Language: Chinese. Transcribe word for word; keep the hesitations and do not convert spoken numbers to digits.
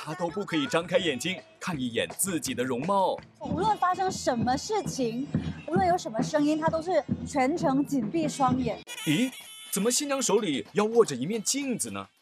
她都不可以张开眼睛看一眼自己的容貌。 无论发生什么事情，无论有什么声音，她都是全程紧闭双眼。 咦，怎么新娘手里要握着一面镜子呢？